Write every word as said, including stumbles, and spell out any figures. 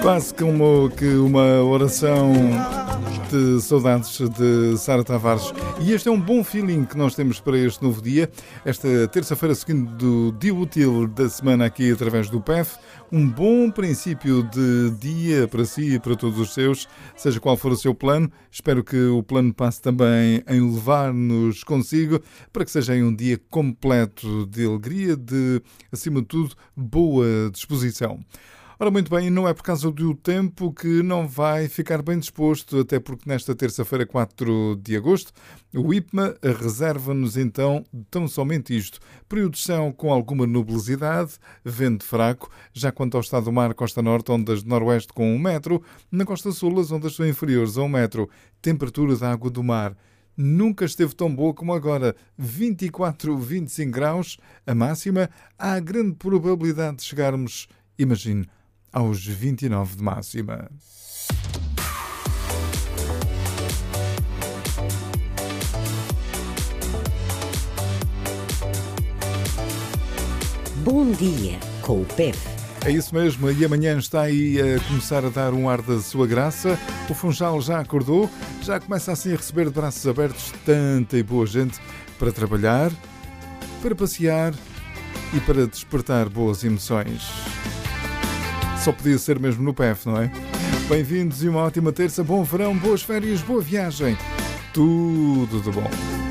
Quase como que uma oração de saudades de Sara Tavares. E este é um bom feeling que nós temos para este novo dia. Esta terça-feira seguinte do dia útil da semana aqui através do P E F. Um bom princípio de dia para si e para todos os seus, seja qual for o seu plano. Espero que o plano passe também em levar-nos consigo para que seja um dia completo de alegria, de, acima de tudo, boa disposição. Ora, muito bem, não é por causa do tempo que não vai ficar bem disposto, até porque nesta terça-feira, quatro de agosto, o I P M A reserva-nos então tão somente isto. Períodos de céu com alguma nubosidade, vento fraco, já quanto ao estado do mar, costa norte, ondas de noroeste com um metro, na costa sul as ondas são inferiores a um metro, temperatura da água do mar. Nunca esteve tão boa como agora, vinte e quatro, vinte e cinco graus, a máxima, há grande probabilidade de chegarmos, imagine, aos vinte e nove de máxima. Bom dia com o P E F. É isso mesmo, e amanhã está aí a começar a dar um ar da sua graça. O Funchal já acordou, já começa assim a receber de braços abertos tanta e boa gente para trabalhar, para passear e para despertar boas emoções. Só podia ser mesmo no P E F, não é? Bem-vindos e uma ótima terça, bom verão, boas férias, boa viagem. Tudo de bom.